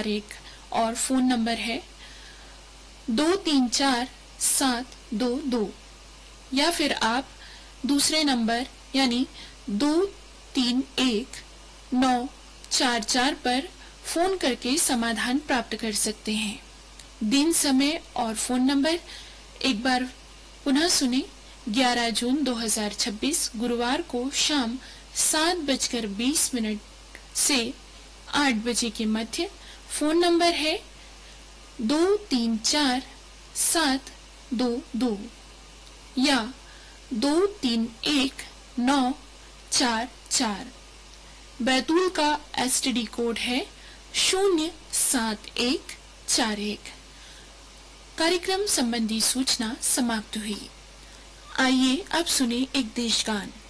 41 और phone number है 234722, या फिर आप दूसरे नंबर यानी 231944 पर फोन करके समाधान प्राप्त कर सकते हैं। दिन, समय और फोन नंबर एक बार पुनः सुने। 11 जून 2026 गुरुवार को शाम 7:20 से 8 बजे के मध्य। फोन नंबर है 234722 या 231944। बैतूल का STD कोड है 07141। कार्यक्रम संबंधी सूचना समाप्त हुई। आइए अब सुने एक देश गान।